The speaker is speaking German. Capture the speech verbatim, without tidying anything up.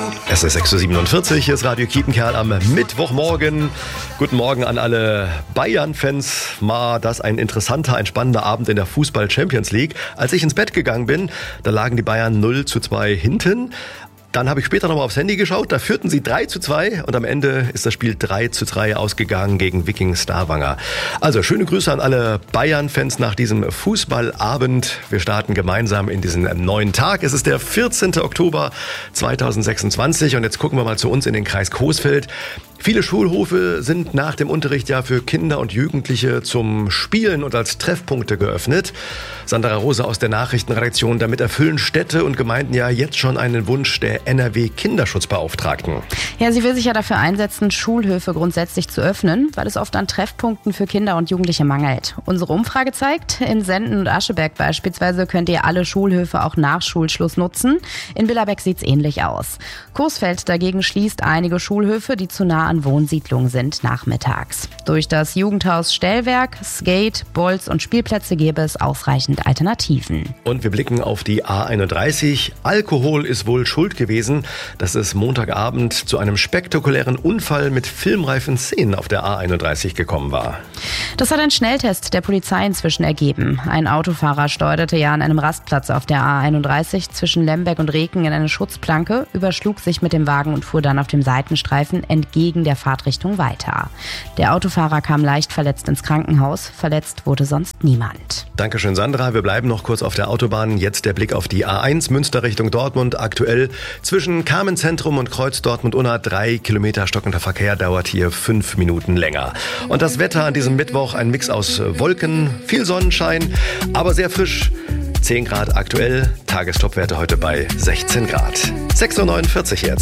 Es ist sechs Uhr siebenundvierzig, hier ist Radio Kiepenkerl am Mittwochmorgen. Guten Morgen an alle Bayern-Fans. War das ein interessanter, ein spannender Abend in der Fußball-Champions League. Als ich ins Bett gegangen bin, da lagen die Bayern null zu zwei hinten. Dann habe ich später nochmal aufs Handy geschaut, da führten sie drei zu zwei und am Ende ist das Spiel drei zu drei ausgegangen gegen Wiking Stavanger. Also schöne Grüße an alle Bayern-Fans nach diesem Fußballabend. Wir starten gemeinsam in diesen neuen Tag. Es ist der vierzehnten Oktober zweitausendsechsundzwanzig und jetzt gucken wir mal zu uns in den Kreis Coesfeld. Viele Schulhöfe sind nach dem Unterricht ja für Kinder und Jugendliche zum Spielen und als Treffpunkte geöffnet. Sandra Rose aus der Nachrichtenredaktion, damit erfüllen Städte und Gemeinden ja jetzt schon einen Wunsch der N R W-Kinderschutzbeauftragten. Ja, sie will sich ja dafür einsetzen, Schulhöfe grundsätzlich zu öffnen, weil es oft an Treffpunkten für Kinder und Jugendliche mangelt. Unsere Umfrage zeigt, in Senden und Ascheberg beispielsweise könnt ihr alle Schulhöfe auch nach Schulschluss nutzen. In Billerbeck sieht's ähnlich aus. Coesfeld dagegen schließt einige Schulhöfe, die zu nah an Wohnsiedlungen sind, nachmittags. Durch das Jugendhaus Stellwerk, Skate, Bolz und Spielplätze gäbe es ausreichend Alternativen. Und wir blicken auf die A einunddreißig. Alkohol ist wohl schuld gewesen, dass es Montagabend zu einem spektakulären Unfall mit filmreifen Szenen auf der A einunddreißig gekommen war. Das hat ein Schnelltest der Polizei inzwischen ergeben. Ein Autofahrer steuerte ja an einem Rastplatz auf der A einunddreißig zwischen Lemberg und Reken in eine Schutzplanke, überschlug sich mit dem Wagen und fuhr dann auf dem Seitenstreifen entgegen der Fahrtrichtung weiter. Der Autofahrer kam leicht verletzt ins Krankenhaus. Verletzt wurde sonst niemand. Dankeschön, Sandra. Wir bleiben noch kurz auf der Autobahn. Jetzt der Blick auf die A eins Münster Richtung Dortmund. Aktuell zwischen Carmenzentrum und Kreuz Dortmund-Unna drei Kilometer stockender Verkehr, dauert hier fünf Minuten länger. Und das Wetter an diesem Mittwoch, ein Mix aus Wolken, viel Sonnenschein, aber sehr frisch. zehn Grad aktuell, Tagestopwerte heute bei sechzehn Grad. sechs Uhr neunundvierzig jetzt.